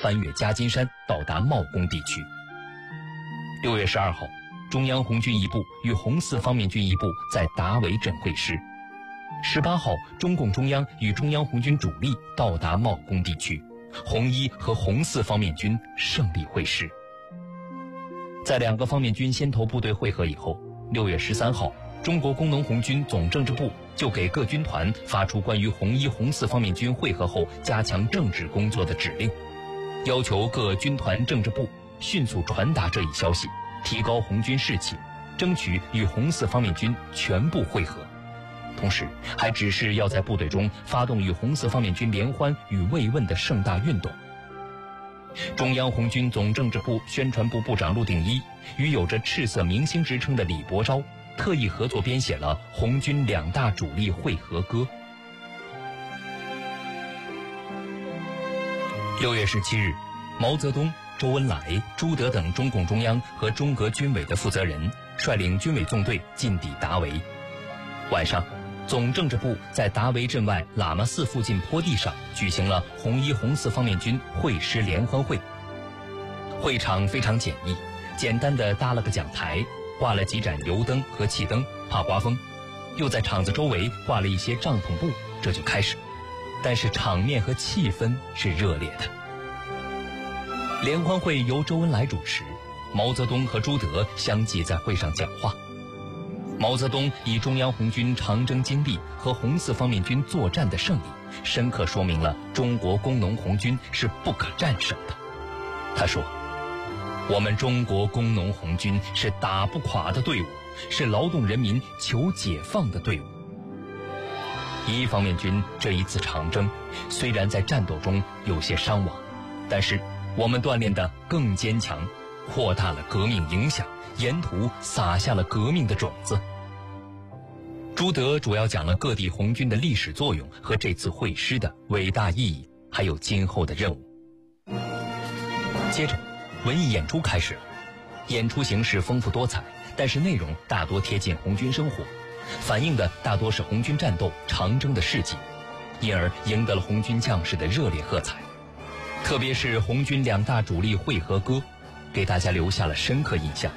翻越夹金山，到达茂功地区。6月12号，中央红军一部与红四方面军一部在达维镇会师。18号，中共中央与中央红军主力到达茂功地区，红一和红四方面军胜利会师。在两个方面军先头部队会合以后，6月13号，中国工农红军总政治部就给各军团发出关于红一、红四方面军会合后加强政治工作的指令，要求各军团政治部迅速传达这一消息，提高红军士气，争取与红四方面军全部会合。同时还指示要在部队中发动与红四方面军联欢与慰问的盛大运动。中央红军总政治部宣传部部长陆定一与有着赤色明星之称的李伯钊特意合作编写了红军两大主力会合歌。6月17日，毛泽东、周恩来、朱德等中共中央和中革军委的负责人率领军委纵队进抵达维。晚上，总政治部在达维镇外喇嘛寺附近坡地上举行了红一、红四方面军会师联欢会。会场非常简易，简单的搭了个讲台，挂了几盏油灯和气灯，怕刮风，又在场子周围挂了一些帐篷布，这就开始。但是场面和气氛是热烈的。联欢会由周恩来主持，毛泽东和朱德相继在会上讲话。毛泽东以中央红军长征经历和红四方面军作战的胜利，深刻说明了中国工农红军是不可战胜的。他说：“我们中国工农红军是打不垮的队伍，是劳动人民求解放的队伍。”一方面军这一次长征，虽然在战斗中有些伤亡，但是我们锻炼得更坚强，扩大了革命影响，沿途撒下了革命的种子。朱德主要讲了各地红军的历史作用和这次会师的伟大意义，还有今后的任务。接着，文艺演出开始了，演出形式丰富多彩，但是内容大多贴近红军生活，反映的大多是红军战斗、长征的事迹，因而赢得了红军将士的热烈喝彩。特别是红军两大主力会合歌，给大家留下了深刻印象。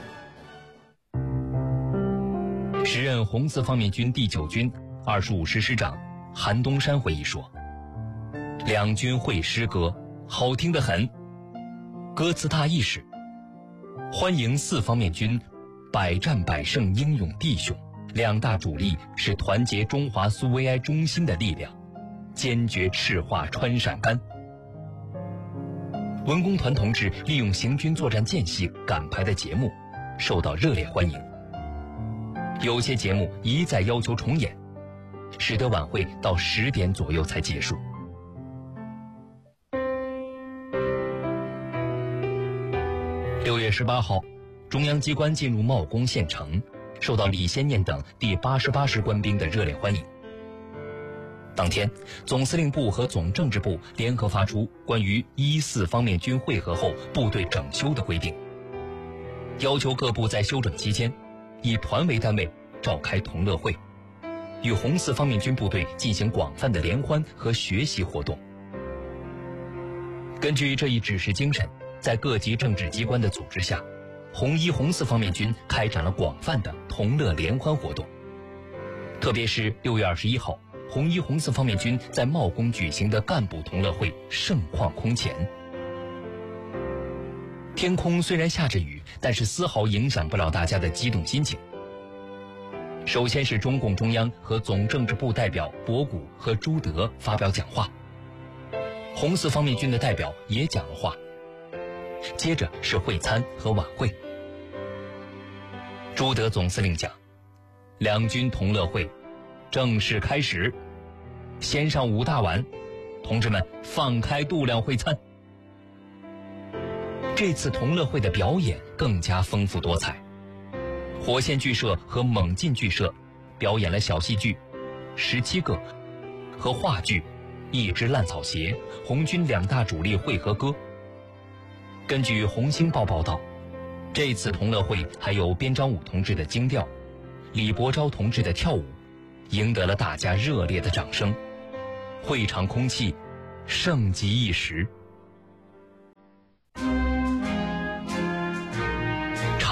时任红四方面军第9军25师师长韩东山回忆说：“两军会师歌好听得很，歌词大意是：欢迎四方面军百战百胜英勇弟兄，两大主力是团结中华苏维埃中心的力量，坚决赤化川陕甘。”文工团同志利用行军作战间隙赶排的节目受到热烈欢迎，有些节目一再要求重演，使得晚会到10点左右才结束。6月18号，中央机关进入茂功县城，受到李先念等第88师官兵的热烈欢迎。当天，总司令部和总政治部联合发出关于1、4方面军会合后部队整修的规定，要求各部在休整期间以团为单位召开同乐会，与红四方面军部队进行广泛的联欢和学习活动。根据这一指示精神，在各级政治机关的组织下，红一、红四方面军开展了广泛的同乐联欢活动。特别是6月21号，红一、红四方面军在茂功举行的干部同乐会盛况空前。天空虽然下着雨，但是丝毫影响不了大家的激动心情。首先是中共中央和总政治部代表博古和朱德发表讲话，红四方面军的代表也讲了话。接着是会餐和晚会。朱德总司令讲：“两军同乐会正式开始，先上5大碗，同志们放开度量会餐。”这次同乐会的表演更加丰富多彩，火线剧社和猛进剧社表演了小戏剧17个和话剧《一只烂草鞋》、红军两大主力会合歌。根据《红星报》报道，这次同乐会还有边章武同志的京调，李伯钊同志的跳舞，赢得了大家热烈的掌声，会场空气盛极一时。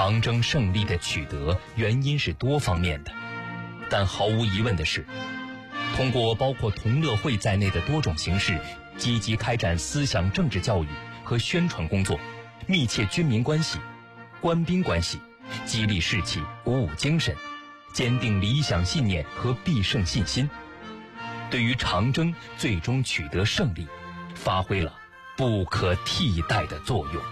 长征胜利的取得原因是多方面的，但毫无疑问的是，通过包括同乐会在内的多种形式，积极开展思想政治教育和宣传工作，密切军民关系、官兵关系，激励士气，鼓舞精神，坚定理想信念和必胜信心，对于长征最终取得胜利发挥了不可替代的作用。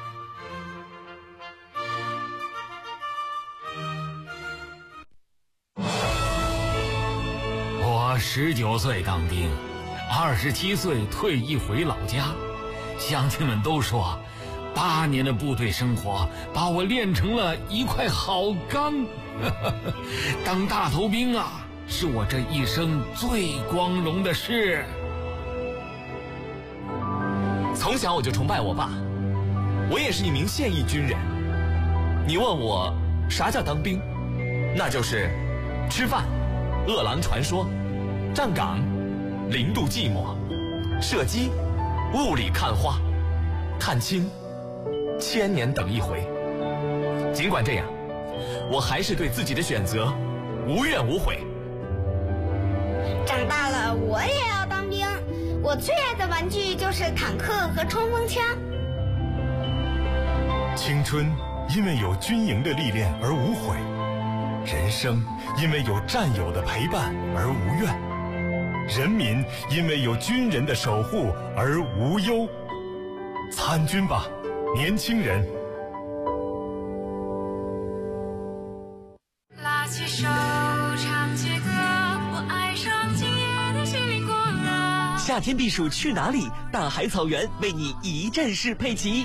我19岁当兵，27岁退役回老家，乡亲们都说8年的部队生活把我练成了一块好钢。当大头兵啊，是我这一生最光荣的事。 从小我就崇拜我爸，我也是一名现役军人。你问我啥叫当兵，那就是吃饭、饿狼传说、站岗、0度寂寞、射击、雾里看花、探亲、千年等一回。尽管这样，我还是对自己的选择无怨无悔。 长大了我也要当兵，我最爱的玩具就是坦克和冲锋枪。 青春因为有军营的历练而无悔，人生因为有战友的陪伴而无怨，人民因为有军人的守护而无忧。参军吧，年轻人！ 拉起手唱起歌，我爱上今夜的心灵过了。 夏天避暑去哪里？大海草原为你一站式配齐。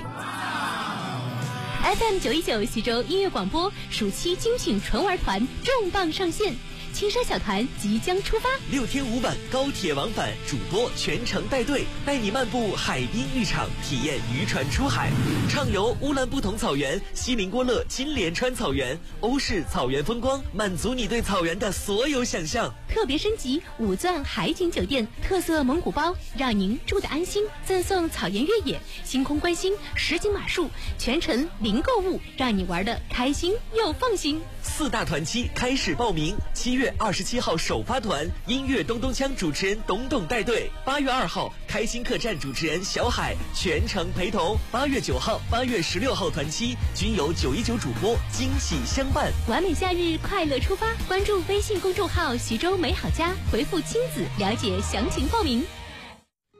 FM 919徐州音乐广播暑期精品纯玩团重磅上线，青山小团即将出发 ，6天5晚高铁往返，主播全程带队，带你漫步海滨浴场，体验渔船出海，畅游乌兰布统草原、锡林郭勒金莲川草原、欧式草原风光，满足你对草原的所有想象。 特别升级5钻海景酒店，特色蒙古包，让您住得安心。赠送草原越野、星空观星、实景马术，全程零购物，让你玩得开心又放心。 4大团期开始报名，7月27号首发团，音乐咚咚锵主持人董董带队；8月2号开心客栈主持人小海全程陪同；8月9号、8月16号团期均由919主播惊喜相伴。 完美夏日快乐出发，关注微信公众号徐州美好家，回复亲子了解详情报名。